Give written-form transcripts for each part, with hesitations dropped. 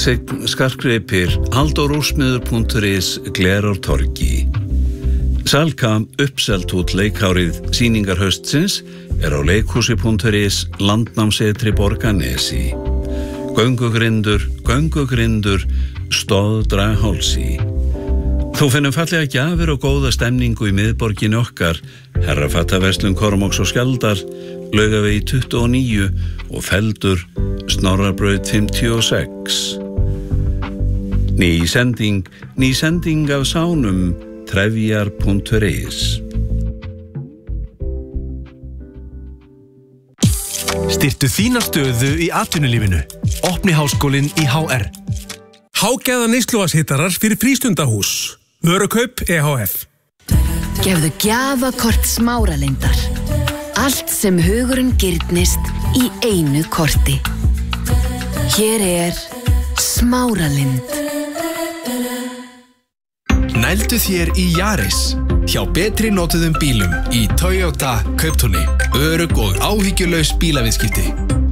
Skartgripir halldórúrsmiður.is Glerártorgi. Salka uppselt út leikárið sýningar haustsins á leikhúsi.is Landnámsetri Borgarnesi. Göngugrindur, stóðdra hálsi. Þú finnum fallega gjafir og góða stemningu í miðborginni okkar, Herrafattaverslun Kormáks og Skjaldar, Laugavegi 29 og Feldur, Snorrabraut 56. Ný sending af sánum, trefjar.is. Styrktu þína stöðu í atvinnulífinu. Opni háskólinn í HR. Hágæða neysluvatnshittarar fyrir frístundahús. Vörukaup EHF. Gefðu gjafakort Smáralindar. Allt sem hugurinn girnist í einu korti. Hér Smáralind. Nældu þér í Yaris. Hjá betri notuðum bílum í Toyota Kauptúni. Örugg og áhyggjulaus bílaviðskipti.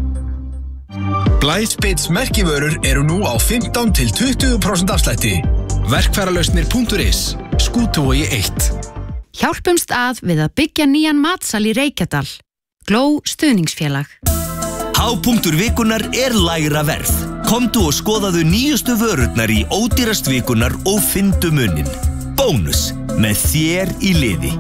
Blæspits merkivörur eru nú á 15 til 20% afslætti. Verkfæralausnir.is. Skútuvogi 1. Hjálpumst að við að byggja nýjan matsal í Reykjadal. Gló stuðningsfélag. Hápunktur vikunar lægra verð. Komdu og skoðaðu nýjustu vörurnar í ódýrast vikunar og fyndu muninn. Bónus með þér í liði.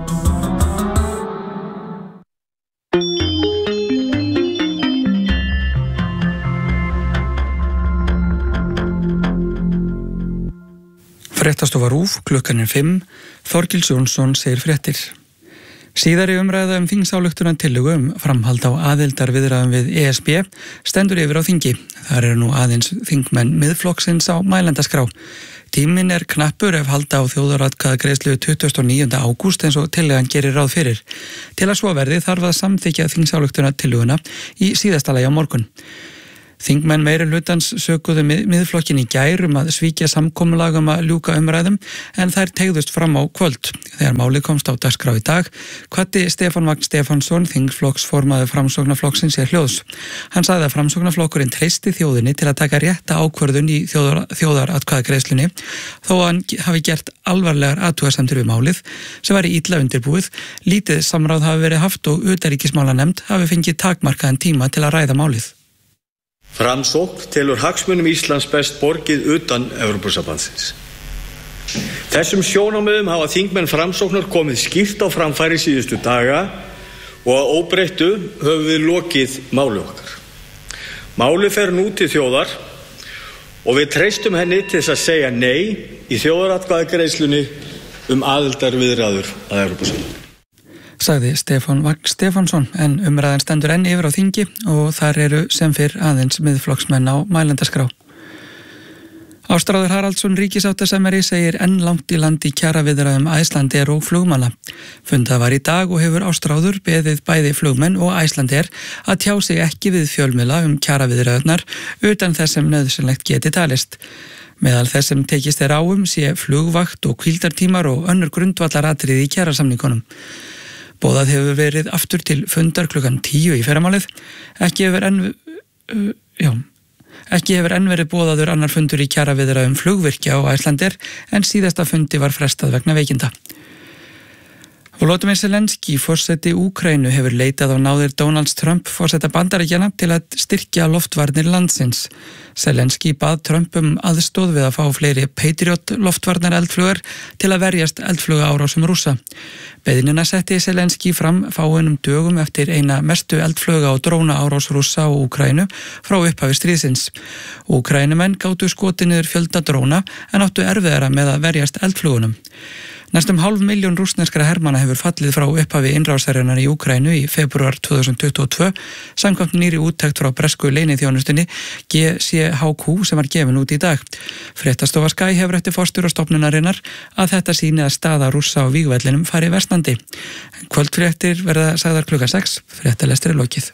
Fréttastofa RÚV, klukkan 5, Þorgils Jónsson segir fréttir. Síðari umræða þingsályktunartillögu framhald á aðildarviðræðum við ESB stendur yfir á þingi. Þar eru nú aðeins þingmenn Miðflokksins á mælendaskrá. Tíminn knappur ef halda á þjóðaratkvæðagreiðslu 29. ágúst eins og tillagan gerir ráð fyrir. Til að svo verði þarf að samþykkja þingsályktunartillöguna í síðasta lagi á morgun. Þingmenn meiri hlutans sökuðu miðflokkin í gær að svíkja samkomulag að ljúka umræðum en þær teygðust fram á kvöld. Þegar málið komst á dagskrá í dag, hvatti Stefán Vagn Stefánsson, þingflokksformaður Framsóknarflokksins hljóðs. Hann sagði að Framsóknarflokkurinn treysti þjóðinni til að taka rétta ákvörðun í þjóðaratkvæðagreiðslunni þó að hann hafi gert alvarlegar athugasemdir við málið sem væri illa undirbúið, lítið samráð hafi verið haft og utanríkismálanefnd hafi fengið takmarkaðan tíma til að ræða málið. Framsókn telur hagsmunum Íslands best borgið utan Evrópusambandsins. Þessum sjónarmiðum hafa þingmenn Framsóknar komið skýrt á framfæri síðustu daga og að óbreyttu höfum við lokið máli okkar. Málið fer nú til þjóðar og við treystum henni til þess að segja nei í þjóðaratkvæðagreiðslunni aðildarviðræður að Evrópusambandinu. Sagði Stefán Vagn Stefánsson, en umræðan stendur enn yfir á þingi og þar eru sem fyrr aðeins miðflokksmenn á mælendaskrá. Ástráður Haraldsson ríkissáttasemjari segir enn langt í land í kjaraviðræðum Icelandair og flugmanna. Fundað var í dag og hefur Ástráður beðið bæði flugmenn og Icelandair að tjá sig ekki við fjölmiðla kjaraviðræðurnar utan þess sem nauðsynlegt geti talist. Meðal þess sem tekist á sé flugvakt og hvíldartímar og önnur grundvallaratriði í kjarasamningunum. Boðað hefur verið aftur til fundar klukkan 10 í fyrramálið. Ekki hefur enn verið boðaður annar fundur í kjaraviðræðum flugvirkja á Icelandair en síðasta fundi var frestað vegna veikinda. Volodymyr Zelenský, forseti Úkraínu, hefur leitað á náðir Donalds Trump, forseta Bandaríkjanna, til að styrkja loftvarnir landsins. Zelenský bað Trump aðstoð við að fá fleiri Patriot loftvarnareldflugar til að verjast eldflugaárásum Rússa. Beiðnina setti Zelenský fram fáeinum dögum eftir eina mestu eldfluga og drónaárás Rússa á Úkraínu frá upphafi stríðsins. Úkraínumenn gátu skotið niður fjölda dróna en áttu erfiðara með að verjast eldflugunum. Næstum 500.000 rússneskra hermanna hefur fallið frá upphafi innrásarinnar í Úkraínu í febrúar 2022 samkvæmt nýrri úttekt frá bresku leyniþjónustunni GCHQ sem var gefin út í dag. Fréttastofa Sky hefur eftir forstjóra stofnunarinnar að þetta sýni að staða Rússa á vígvellinum fari versnandi. Kvöldfréttir verða sagðar klukkan 6, fréttalestri lokið.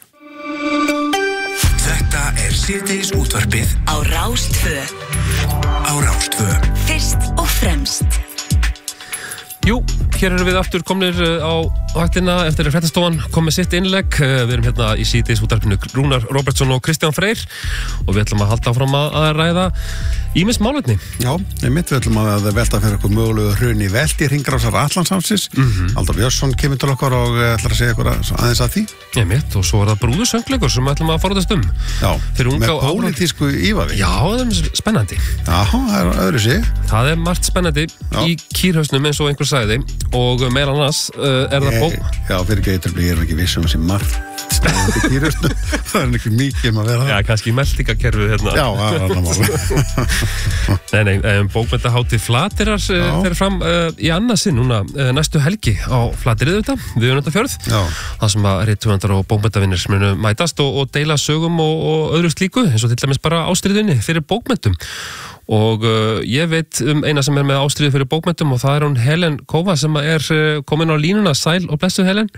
Þetta síðdegis útvarpið á Rás 2. Á Rás 2. Fyrst og fremst. Jú, hér erum við aftur komnir á vaktina eftir fréttastofan komið sitt innlegg. Við erum hérna í síðdeis útvarpinu Rúnar Robertsson og Kristján Freyr og við ætlum að halda áfram að ræða ýmis málefni. Já, við ætlum að velta fyrir okkur mögulegu hrun í velti hringrásar Atlantshafsins. Halldór Björnsson kemur til okkar og ætlar að segja eitthvað aðeins að því. Og svo er það brúðusöngleikur sem við ætlum að forðast Já, með pólitísku ívafi. Já, það er spennandi. Já, það er öðru sig. Það er margt spennandi í kýrhausnum eins og einhver sagði og meðal annars er það Já, fyrir geitur ég ekki viss þessi margt spennandi kýrhausnum. Það er ekki mikið að vera það. Já, kannski meldingakerfið hérna. Já, það er annar mál. Nei, bókmenntahátíð Flateyrar fer fram í annað sinn núna næstu helgi á Flateyri við Önundarfjörð. Það sem að rithöfundar og bókmenntavinir munu mætast og deila sögum og öðru slíku eins og til dæmis bara ástríðunni fyrir bókmenntum. Og ég veit eina sem er með ástríðu fyrir bókmenntum og það er hún Helen Kova sem er komin á línuna. Sæl og blessuð Helen.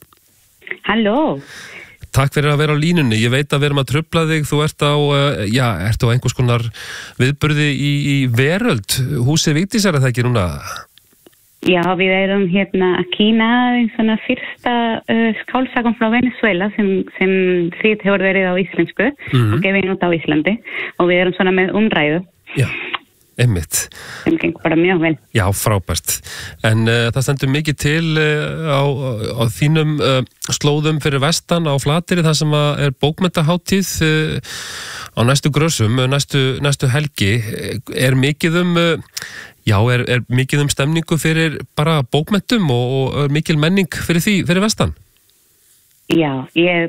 Halló. Takk fyrir að vera á línunni. Ég veit að við erum að trufla þig. Þú ert á einhvers konar viðburði í Veröld. Húsið Vigdísar það ekki núna? Já, við erum hérna að kynna svona fyrsta skáldsagn frá Venezuela sem þýtt hefur verið á íslensku og gefið út á Íslandi og við erum svona með umræðu. Já, einmitt. Það gengur bara mjög vel. Já, frábært. En það stendur mikið til á þínum slóðum fyrir vestan á Flateyri þar sem er bókmenntahátíð á næstu grösum, næstu helgi. Er mikið er mikið stemningu fyrir bara bókmenntum og mikil menning fyrir vestan? Já,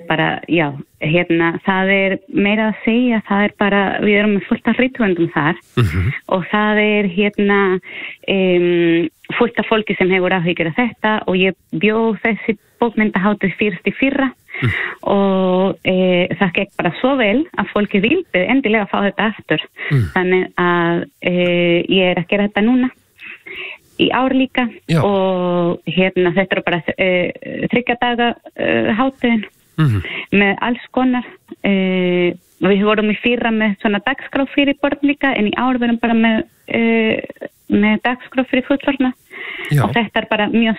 hérna, það er meira að segja, það er bara, við erum með fullt af rithöfundum þar og það er hérna fullt af fólki sem hefur áhyggjur af þetta og ég bjóð þessi bókmenntahátíð fyrst í fyrra og það gekk bara svo vel að fólki vildi endilega fá þetta aftur. Þannig að ég er að gera þetta núna í ár líka og hérna þetta er bara 3 daga hátíðin með alls konar. Við vorum í fyrra með svona dagskrá fyrir börn líka en í ár verðum bara með dagskrá fyrir fullorðna og þetta er bara mjög